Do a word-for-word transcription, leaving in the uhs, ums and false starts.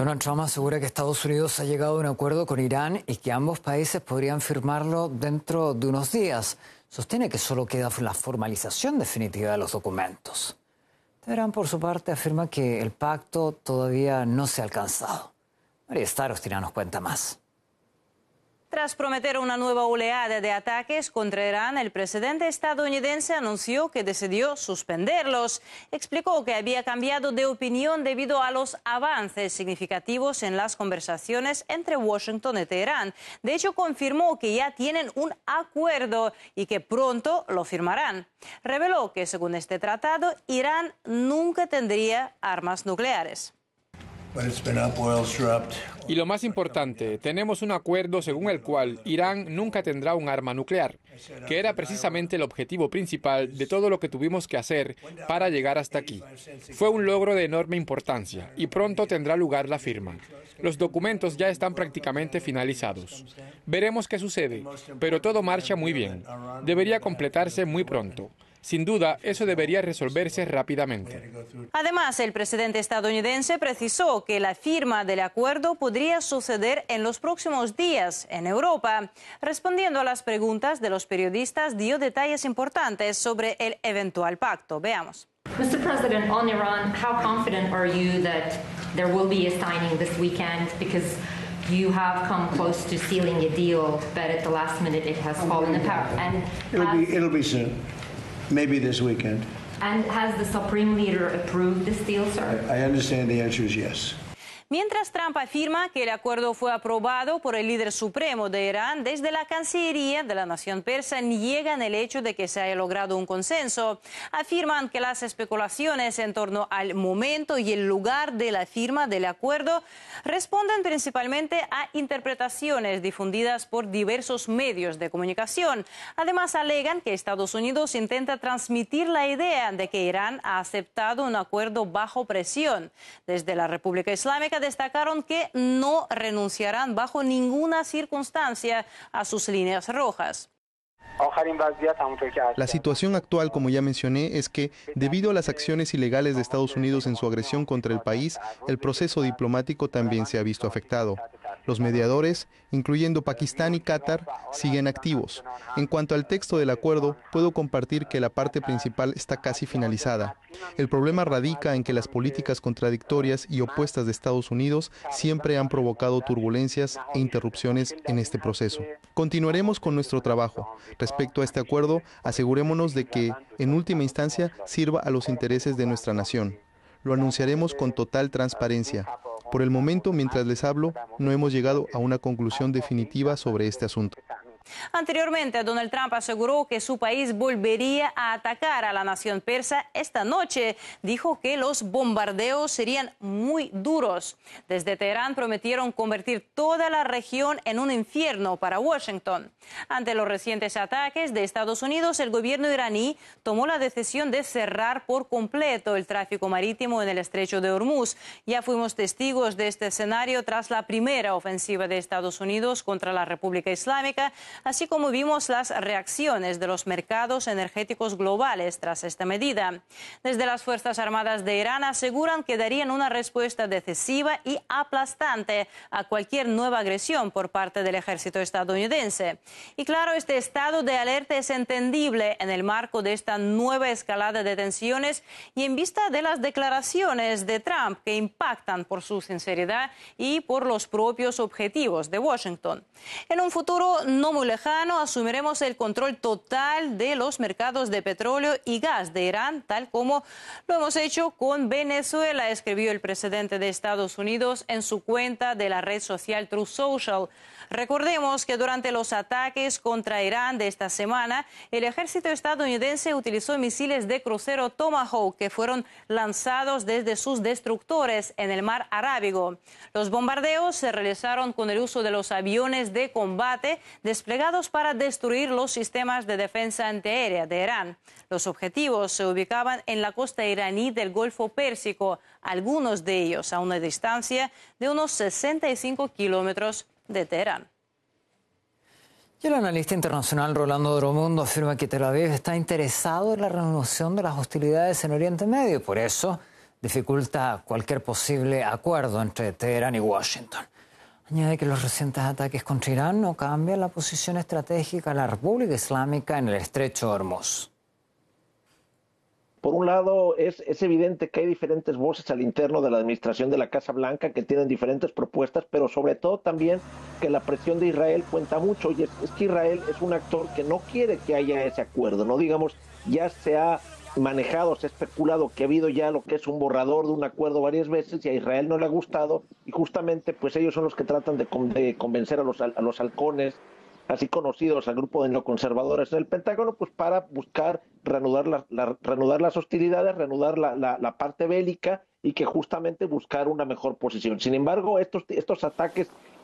Donald Trump asegura que Estados Unidos ha llegado a un acuerdo con Irán y que ambos países podrían firmarlo dentro de unos días. Sostiene que solo queda la formalización definitiva de los documentos. Teherán, por su parte, afirma que el pacto todavía no se ha alcanzado. María Starostina nos cuenta más. Tras prometer una nueva oleada de ataques contra Irán, el presidente estadounidense anunció que decidió suspenderlos. Explicó que había cambiado de opinión debido a los avances significativos en las conversaciones entre Washington y Teherán. De hecho, confirmó que ya tienen un acuerdo y que pronto lo firmarán. Reveló que, según este tratado, Irán nunca tendría armas nucleares. Y lo más importante, tenemos un acuerdo según el cual Irán nunca tendrá un arma nuclear, que era precisamente el objetivo principal de todo lo que tuvimos que hacer para llegar hasta aquí. Fue un logro de enorme importancia y pronto tendrá lugar la firma. Los documentos ya están prácticamente finalizados. Veremos qué sucede, pero todo marcha muy bien. Debería completarse muy pronto. Sin duda, eso debería resolverse rápidamente. Además, el presidente estadounidense precisó que la firma del acuerdo podría suceder en los próximos días en Europa. Respondiendo a las preguntas de los periodistas, dio detalles importantes sobre el eventual pacto. Veamos. Mister President, on Iran, how confident are you that there will be a signing this weekend? Because you have come close to sealing a deal, but at the last minute it has fallen apart. And it'll be it'll be soon. Maybe this weekend. And has the Supreme Leader approved this deal, sir? I understand the answer is yes. Mientras Trump afirma que el acuerdo fue aprobado por el líder supremo de Irán, desde la Cancillería de la nación persa niegan el hecho de que se haya logrado un consenso. Afirman que las especulaciones en torno al momento y el lugar de la firma del acuerdo responden principalmente a interpretaciones difundidas por diversos medios de comunicación. Además, alegan que Estados Unidos intenta transmitir la idea de que Irán ha aceptado un acuerdo bajo presión. Desde la República Islámica destacaron que no renunciarán bajo ninguna circunstancia a sus líneas rojas. La situación actual, como ya mencioné, es que, debido a las acciones ilegales de Estados Unidos en su agresión contra el país, el proceso diplomático también se ha visto afectado. Los mediadores, incluyendo Pakistán y Qatar, siguen activos. En cuanto al texto del acuerdo, puedo compartir que la parte principal está casi finalizada. El problema radica en que las políticas contradictorias y opuestas de Estados Unidos siempre han provocado turbulencias e interrupciones en este proceso. Continuaremos con nuestro trabajo. Respecto a este acuerdo, asegurémonos de que, en última instancia, sirva a los intereses de nuestra nación. Lo anunciaremos con total transparencia. Por el momento, mientras les hablo, no hemos llegado a una conclusión definitiva sobre este asunto. Anteriormente, Donald Trump aseguró que su país volvería a atacar a la nación persa esta noche. Dijo que los bombardeos serían muy duros. Desde Teherán prometieron convertir toda la región en un infierno para Washington. Ante los recientes ataques de Estados Unidos, el gobierno iraní tomó la decisión de cerrar por completo el tráfico marítimo en el estrecho de Hormuz. Ya fuimos testigos de este escenario tras la primera ofensiva de Estados Unidos contra la República Islámica, así como vimos las reacciones de los mercados energéticos globales tras esta medida. Desde las Fuerzas Armadas de Irán aseguran que darían una respuesta decisiva y aplastante a cualquier nueva agresión por parte del ejército estadounidense. Y claro, este estado de alerta es entendible en el marco de esta nueva escalada de tensiones y en vista de las declaraciones de Trump que impactan por su sinceridad y por los propios objetivos de Washington. En un futuro no muy lejano asumiremos el control total de los mercados de petróleo y gas de Irán, tal como lo hemos hecho con Venezuela, escribió el presidente de Estados Unidos en su cuenta de la red social Truth Social. Recordemos que durante los ataques contra Irán de esta semana, el ejército estadounidense utilizó misiles de crucero Tomahawk que fueron lanzados desde sus destructores en el mar Arábigo. Los bombardeos se realizaron con el uso de los aviones de combate desplegados para destruir los sistemas de defensa antiaérea de Irán. Los objetivos se ubicaban en la costa iraní del Golfo Pérsico, algunos de ellos a una distancia de unos sesenta y cinco kilómetros de Teherán. Y el analista internacional Rolando Dromundo afirma que Tel Aviv está interesado en la reanudación de las hostilidades en Oriente Medio. Por eso dificulta cualquier posible acuerdo entre Teherán y Washington. Añade que los recientes ataques contra Irán no cambian la posición estratégica de la República Islámica en el estrecho de Hormuz. Por un lado, es, es evidente que hay diferentes voces al interno de la administración de la Casa Blanca que tienen diferentes propuestas, pero sobre todo también que la presión de Israel cuenta mucho. Y es, es que Israel es un actor que no quiere que haya ese acuerdo, ¿no? Digamos, ya se ha manejado, se ha especulado que ha habido ya lo que es un borrador de un acuerdo varias veces y a Israel no le ha gustado, y justamente pues ellos son los que tratan de, de convencer a los, a los halcones, así conocidos al grupo de neoconservadores en el Pentágono, pues para buscar reanudar, la, la, reanudar las hostilidades, reanudar la, la, la parte bélica y que justamente buscar una mejor posición. Sin embargo, estos, estos ataques